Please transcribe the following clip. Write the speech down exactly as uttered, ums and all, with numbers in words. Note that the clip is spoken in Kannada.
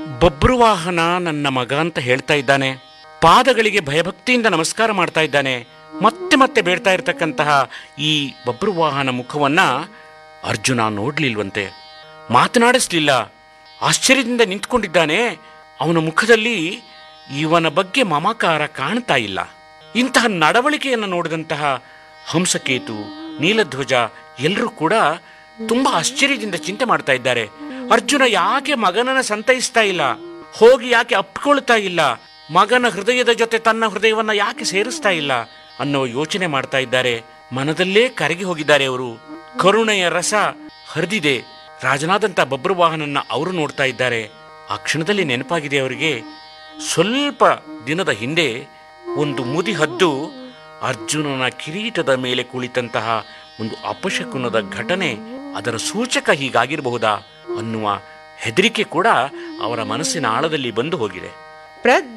ಬಬ್ರುವಾಹನ ನನ್ನ ಮಗ ಅಂತ ಹೇಳ್ತಾ ಇದ್ದಾನೆ. ಪಾದಗಳಿಗೆ ಭಯಭಕ್ತಿಯಿಂದ ನಮಸ್ಕಾರ ಮಾಡ್ತಾ ಇದ್ದಾನೆ. ಮತ್ತೆ ಮತ್ತೆ ಬೇಡ್ತಾ ಇರತಕ್ಕಂತಹ ಈ ಬಬ್ರುವಾಹನ ಮುಖವನ್ನ ಅರ್ಜುನ ನೋಡ್ಲಿಲ್ವಂತೆ, ಮಾತನಾಡಿಸ್ಲಿಲ್ಲ. ಆಶ್ಚರ್ಯದಿಂದ ನಿಂತ್ಕೊಂಡಿದ್ದಾನೆ. ಅವನ ಮುಖದಲ್ಲಿ ಇವನ ಬಗ್ಗೆ ಮಮಕಾರ ಕಾಣ್ತಾ ಇಲ್ಲ. ಇಂತಹ ನಡವಳಿಕೆಯನ್ನು ನೋಡಿದಂತಹ ಹಂಸಕೇತು, ನೀಲಧ್ವಜ ಎಲ್ಲರೂ ಕೂಡ ತುಂಬಾ ಆಶ್ಚರ್ಯದಿಂದ ಚಿಂತೆ ಮಾಡ್ತಾ ಇದ್ದಾರೆ. ಅರ್ಜುನ ಯಾಕೆ ಮಗನನ್ನ ಸಂತೈಸ್ತಾ ಇಲ್ಲ, ಹೋಗಿ ಯಾಕೆ ಅಪ್ಕೊಳ್ತಾ ಇಲ್ಲ, ಮಗನ ಹೃದಯದ ಜೊತೆ ತನ್ನ ಹೃದಯವನ್ನ ಯಾಕೆ ಸೇರಿಸ್ತಾ ಇಲ್ಲ ಅನ್ನೋ ಯೋಚನೆ ಮಾಡ್ತಾ ಇದ್ದಾರೆ. ಮನದಲ್ಲೇ ಕರಗಿ ಹೋಗಿದ್ದಾರೆ ಅವರು. ಕರುಣೆಯ ರಸ ಹರಿದಿದೆ. ರಾಜನಾದಂಥ ಬಬ್ರುವಾಹನನ್ನ ಅವರು ನೋಡ್ತಾ ಇದ್ದಾರೆ. ಆ ಕ್ಷಣದಲ್ಲಿ ನೆನಪಾಗಿದೆ ಅವರಿಗೆ, ಸ್ವಲ್ಪ ದಿನದ ಹಿಂದೆ ಒಂದು ಮುದಿ ಹದ್ದು ಅರ್ಜುನನ ಕಿರೀಟದ ಮೇಲೆ ಕುಳಿತಂತಹ ಒಂದು ಅಪಶಕುನದ ಘಟನೆ, ಅದರ ಸೂಚಕ ಹೀಗಾಗಿರಬಹುದಾ ಅನ್ನುವ ಹೆದರಿಕೆ ಕೂಡ ಅವರ ಮನಸ್ಸಿನ ಆಳದಲ್ಲಿ ಬಂದು ಹೋಗಿದೆ.